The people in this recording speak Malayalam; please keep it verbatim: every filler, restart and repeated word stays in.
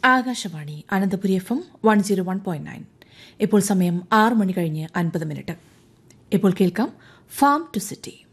Akashvani Ananthapuri F M one zero one point nine. ഇപ്പോൾ സമയം ആറ് മണി കഴിഞ്ഞ് അൻപത് മിനിറ്റ്. ഇപ്പോൾ കേൾക്കാം ഫാം ടു സിറ്റി.